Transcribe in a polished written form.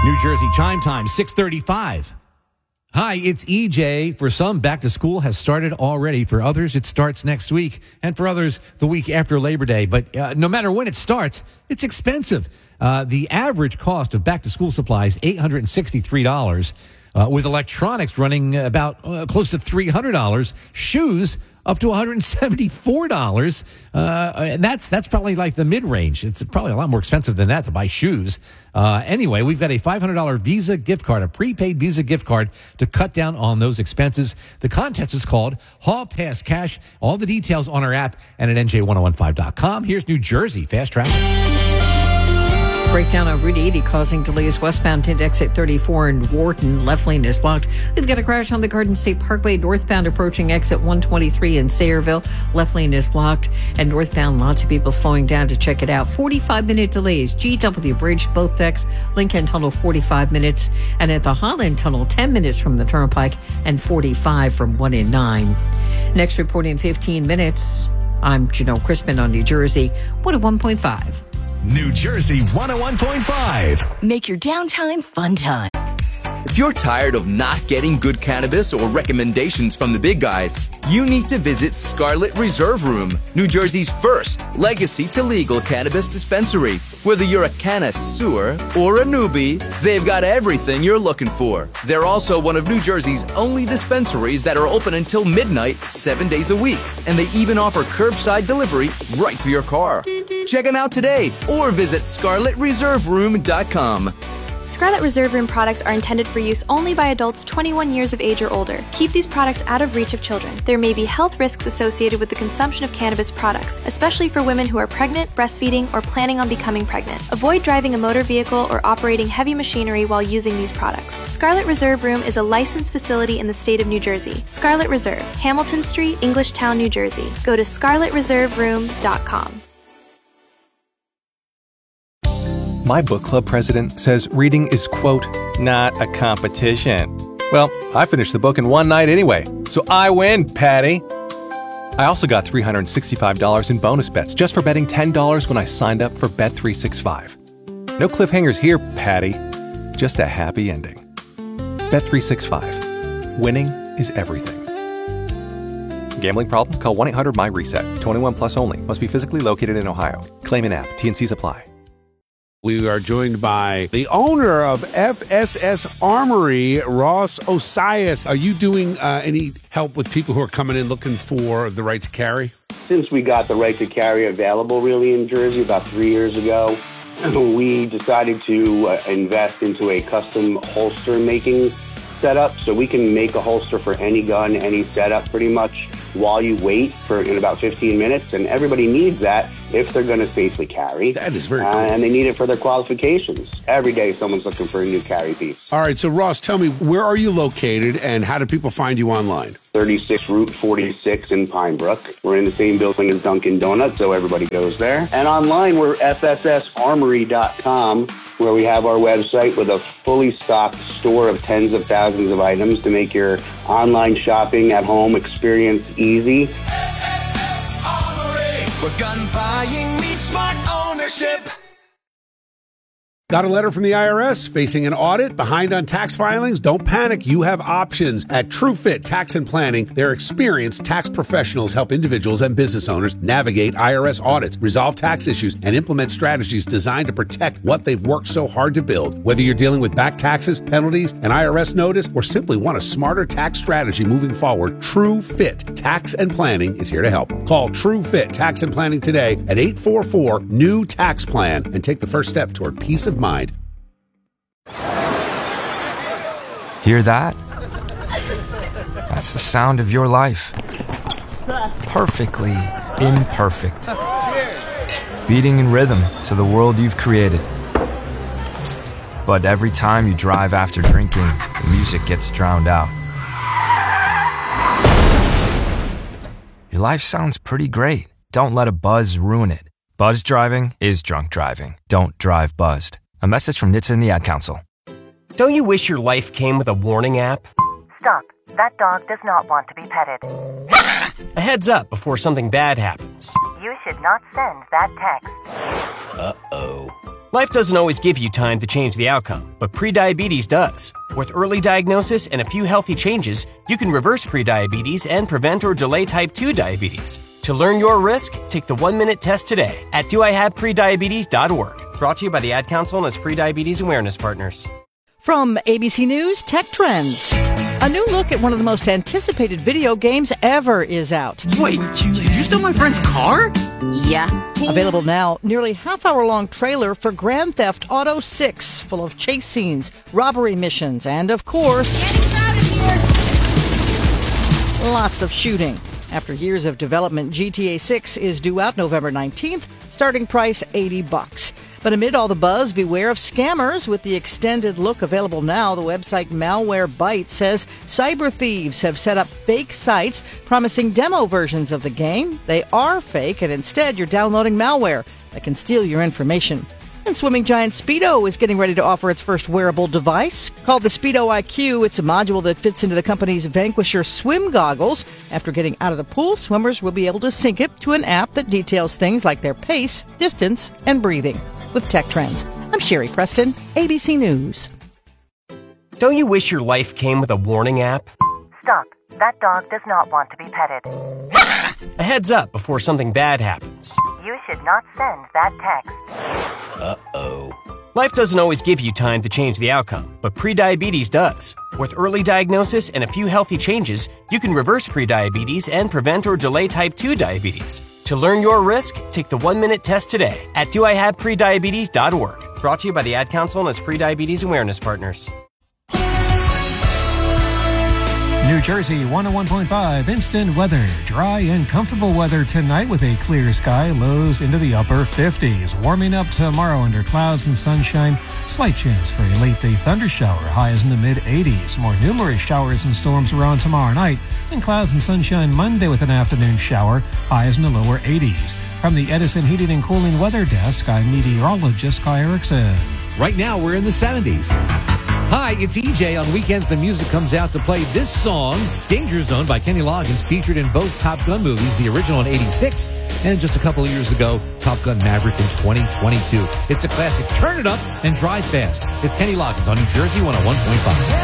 New Jersey chime time, 6:35. Hi, it's EJ. For some, back to school has started already. For others, it starts next week. And for others, the week after Labor Day. But no matter when it starts, it's expensive. The average cost of back to school supplies, $863. With electronics running about close to $300. Shoes up to $174. And that's probably like the mid-range. It's probably a lot more expensive than that to buy shoes. Anyway, we've got a $500 Visa gift card, a prepaid Visa gift card to cut down on those expenses. The contest is called Hall Pass Cash. All the details on our app and at NJ1015.com. Here's New Jersey Fast Traffic. Breakdown on Route 80 causing delays westbound into exit 34 in Wharton. Left lane is blocked. We've got a crash on the Garden State Parkway northbound approaching exit 123 in Sayreville. Left lane is blocked. And northbound, lots of people slowing down to check it out. 45-minute delays. GW Bridge, both decks. Lincoln Tunnel, 45 minutes. And at the Holland Tunnel, 10 minutes from the Turnpike and 45 from 1 and 9. Next report in 15 minutes. I'm Janelle Crispin on New Jersey. 101.5. New Jersey 101.5. Make your downtime fun time. If you're tired of not getting good cannabis or recommendations from the big guys, you need to visit Scarlet Reserve Room, New Jersey's first legacy to legal cannabis dispensary. Whether you're a connoisseur or a newbie, they've got everything you're looking for. They're also one of New Jersey's only dispensaries that are open until midnight, 7 days a week. And they even offer curbside delivery right to your car. Check them out today or visit ScarletReserveRoom.com. Scarlet Reserve Room products are intended for use only by adults 21 years of age or older. Keep these products out of reach of children. There may be health risks associated with the consumption of cannabis products, especially for women who are pregnant, breastfeeding, or planning on becoming pregnant. Avoid driving a motor vehicle or operating heavy machinery while using these products. Scarlet Reserve Room is a licensed facility in the state of New Jersey. Scarlet Reserve, Hamilton Street, Englishtown, New Jersey. Go to ScarletReserveRoom.com. My book club president says reading is, quote, not a competition. Well, I finished the book in one night anyway, so I win, Patty. I also got $365 in bonus bets just for betting $10 when I signed up for Bet365. No cliffhangers here, Patty. Just a happy ending. Bet365. Winning is everything. Gambling problem? Call 1-800-MY-RESET. 21 plus only. Must be physically located in Ohio. Claim an app. T&Cs apply. We are joined by the owner of FSS Armory, Ross Osias. Are you doing any help with people who are coming in looking for the right to carry? Since we got the right to carry available really in Jersey about 3 years ago, we decided to invest into a custom holster making setup. So we can make a holster for any gun, any setup pretty much while you wait in about 15 minutes. And everybody needs that if they're going to safely carry. That is very cool. And they need it for their qualifications. Every day someone's looking for a new carry piece. All right, so Ross, tell me, where are you located and how do people find you online? 36 Route 46 in Pine Brook. We're in the same building as Dunkin' Donuts, so everybody goes there. And online, we're FSSArmory.com, where we have our website with a fully stocked store of tens of thousands of items to make your online shopping at home experience easy. Where gun buying meets smart ownership. Got a letter from the IRS facing an audit, behind on tax filings? Don't panic. You have options. At TrueFit Tax and Planning, their experienced tax professionals help individuals and business owners navigate IRS audits, resolve tax issues, and implement strategies designed to protect what they've worked so hard to build. Whether you're dealing with back taxes, penalties, an IRS notice, or simply want a smarter tax strategy moving forward, TrueFit Tax and Planning is here to help. Call TrueFit Tax and Planning today at 844-NEW-TAX-PLAN and take the first step toward peace of mind. Hear that? That's the sound of your life. Perfectly imperfect. Beating in rhythm to the world you've created. But every time you drive after drinking, the music gets drowned out. Your life sounds pretty great. Don't let a buzz ruin it. Buzz driving is drunk driving. Don't drive buzzed. A message from NHTSA and the Ad Council. Don't you wish your life came with a warning app? Stop. that dog does not want to be petted. A heads up before something bad happens. You should not send that text. Uh-oh. Life doesn't always give you time to change the outcome, but prediabetes does. With early diagnosis and a few healthy changes, you can reverse prediabetes and prevent or delay type 2 diabetes. To learn your risk, take the 1-minute test today at doihaveprediabetes.org. Brought to you by the Ad Council and its prediabetes awareness partners. From ABC News, Tech Trends. A new look at one of the most anticipated video games ever is out. Wait, did you steal my friend's car? Yeah. Available now, nearly half-hour-long trailer for Grand Theft Auto 6, full of chase scenes, robbery missions, and, of course, getting out of here. Lots of shooting. After years of development, GTA 6 is due out November 19th, starting price $80. But amid all the buzz, beware of scammers. With the extended look available now, the website Malwarebytes says cyber thieves have set up fake sites promising demo versions of the game. They are fake, and instead you're downloading malware that can steal your information. And swimming giant Speedo is getting ready to offer its first wearable device. Called the Speedo IQ, it's a module that fits into the company's Vanquisher swim goggles. After getting out of the pool, swimmers will be able to sync it to an app that details things like their pace, distance, and breathing. With Tech Trends, I'm Sherry Preston, ABC News. Don't you wish your life came with a warning app? Stop. That dog does not want to be petted. A heads up before something bad happens. You should not send that text. Uh-oh. Life doesn't always give you time to change the outcome, but prediabetes does. With early diagnosis and a few healthy changes, you can reverse prediabetes and prevent or delay type 2 diabetes. To learn your risk, take the 1-minute test today at doihaveprediabetes.org. Brought to you by the Ad Council and its prediabetes awareness partners. New Jersey 101.5 instant weather. Dry and comfortable weather tonight with a clear sky. Lows into the upper 50s. Warming up tomorrow under clouds and sunshine. Slight chance for a late day thundershower. Highs in the mid 80s. More numerous showers and storms around tomorrow night. And clouds and sunshine Monday with an afternoon shower. Highs in the lower 80s. From the Edison Heating and Cooling Weather Desk, I'm meteorologist Kai Erickson. Right now, we're in the 70s. Hi, it's EJ. On weekends, the music comes out to play this song, Danger Zone by Kenny Loggins, featured in both Top Gun movies, the original in '86, and just a couple of years ago, Top Gun Maverick in 2022. It's a classic. Turn it up and drive fast. It's Kenny Loggins on New Jersey 101.5.